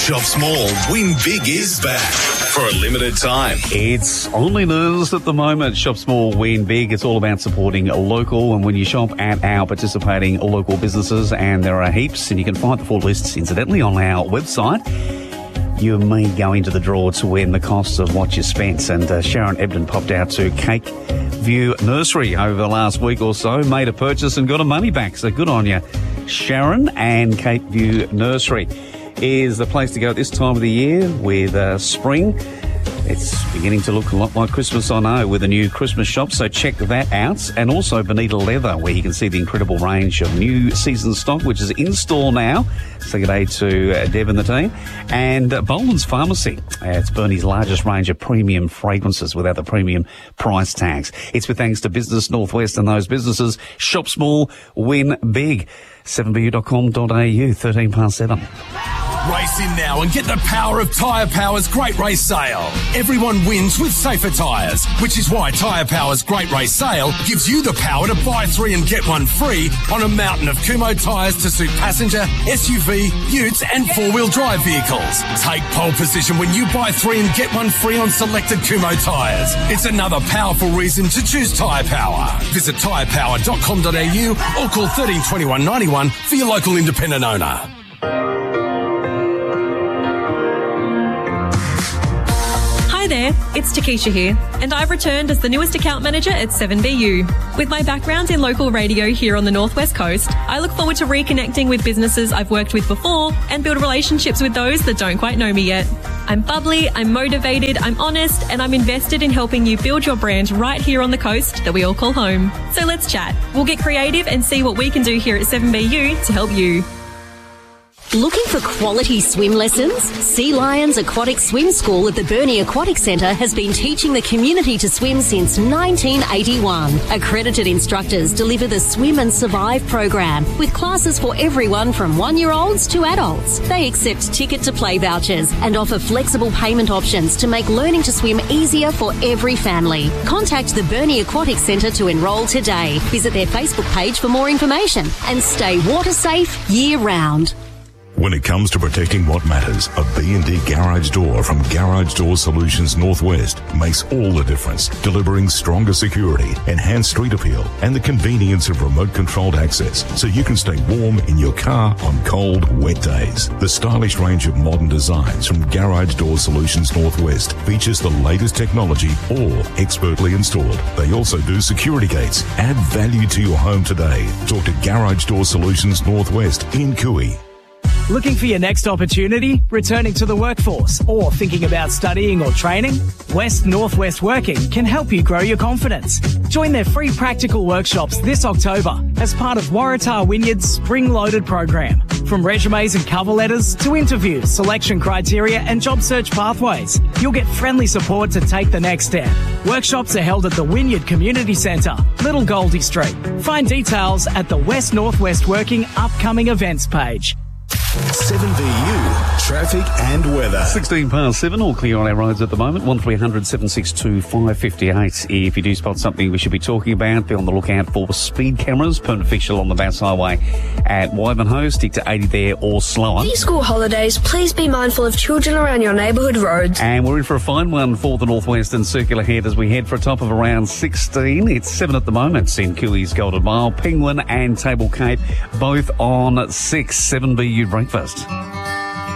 Shop small, win big is back for a limited time. It's only news at the moment. Shop small, win big. It's all about supporting local. And when you shop at our participating local businesses, and there are heaps, and you can find the full lists, incidentally, on our website, you may go into the draw to win the cost of what you spent. And Sharon Ebden popped out to Cake View Nursery over the last week or so, made a purchase and got her money back. So good on you, Sharon. And Cake View Nursery is the place to go at this time of the year with spring. It's beginning to look a lot like Christmas, I know, with a new Christmas shop, so check that out. And also Bonita Leather, where you can see the incredible range of new season stock, which is in store now. Say good day to Deb and the team. And Boland's Pharmacy. It's Bernie's largest range of premium fragrances without the premium price tags. It's with thanks to Business Northwest and those businesses. Shop small, win big. 7bu.com.au, 13 past 7. Race in now and get the power of Tyre Power's Great Race Sale. Everyone wins with safer tyres, which is why Tyre Power's Great Race Sale gives you the power to buy 3 and get 1 free on a mountain of Kumho tyres to suit passenger, SUV, utes and 4-wheel drive vehicles. Take pole position when you buy 3 and get 1 free on selected Kumho tyres. It's another powerful reason to choose Tyre Power. Visit tyrepower.com.au or call 13 21 91 for your local independent owner. Hi there, it's Takesha here, and I've returned as the newest account manager at 7BU. With my background in local radio here on the Northwest Coast, I look forward to reconnecting with businesses I've worked with before and build relationships with those that don't quite know me yet. I'm bubbly, I'm motivated, I'm honest, and I'm invested in helping you build your brand right here on the coast that we all call home. So let's chat. We'll get creative and see what we can do here at 7BU to help you. Looking for quality swim lessons? Sea Lions Aquatic Swim School at the Burnie Aquatic Centre has been teaching the community to swim since 1981. Accredited instructors deliver the Swim and Survive program with classes for everyone from 1-year-olds to adults. They accept ticket to play vouchers and offer flexible payment options to make learning to swim easier for every family. Contact the Burnie Aquatic Centre to enrol today. Visit their Facebook page for more information and stay water safe year round. When it comes to protecting what matters, a B&D garage door from Garage Door Solutions Northwest makes all the difference, delivering stronger security, enhanced street appeal, and the convenience of remote-controlled access so you can stay warm in your car on cold, wet days. The stylish range of modern designs from Garage Door Solutions Northwest features the latest technology, all expertly installed. They also do security gates. Add value to your home today. Talk to Garage Door Solutions Northwest in Cooey. Looking for your next opportunity? Returning to the workforce or thinking about studying or training? West Northwest Working can help you grow your confidence. Join their free practical workshops this October as part of Waratah Wynyard's Spring Loaded program. From resumes and cover letters to interviews, selection criteria and job search pathways, you'll get friendly support to take the next step. Workshops are held at the Wynyard Community Centre, Little Goldie Street. Find details at the West Northwest Working upcoming events page. 7BU, traffic and weather. 16 past 7, all clear on our roads at the moment. 1300 762 558. If you do spot something we should be talking about, be on the lookout for speed cameras. Permanent fixture on the Bass Highway at Wivenhoe. Stick to 80 there or slower. These school holidays, please be mindful of children around your neighbourhood roads. And we're in for a fine one for the Northwestern Circular Head as we head for a top of around 16. It's 7 at the moment in Cooey's Golden Mile. Penguin and Table Cape both on 6. 7BU breakfast.